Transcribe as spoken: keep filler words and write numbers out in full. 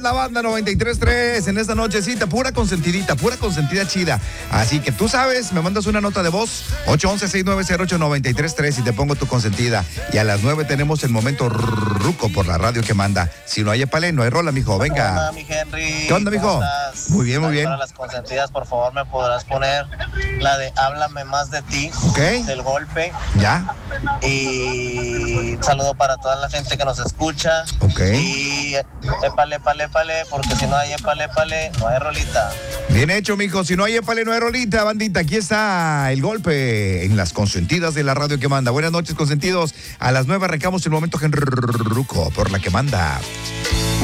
la banda noventa y tres punto tres en esta nochecita, pura consentidita, pura consentida chida. Así que tú sabes, me mandas una nota de voz, ocho once, seis nueve cero ocho, nueve tres tres y te pongo tu consentida. Y a las nueve tenemos el momento ruco por la radio que manda. Si no hay epale, no hay rola, mijo, venga. Hola, mi Henry. ¿Qué onda, mijo? Muy bien, muy bien. Para las consentidas, por favor, me podrás poner la de Háblame más de ti, Ok. del Golpe. Ya. Y un saludo para toda la gente que nos escucha. Ok. Y épale, épale, épale, porque si no hay épale, épale, no hay rolita. Bien hecho, mijo. Si no hay épale, no hay rolita, bandita. Aquí está el golpe en las consentidas de la radio que manda. Buenas noches, consentidos. A las nueve arrancamos el momento genruco por la que manda.